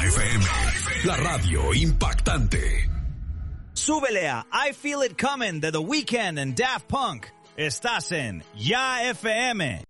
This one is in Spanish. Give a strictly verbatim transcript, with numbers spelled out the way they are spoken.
F M, la radio impactante. Súbele a I Feel It Coming de The Weeknd and Daft Punk. Estás en Ya F M.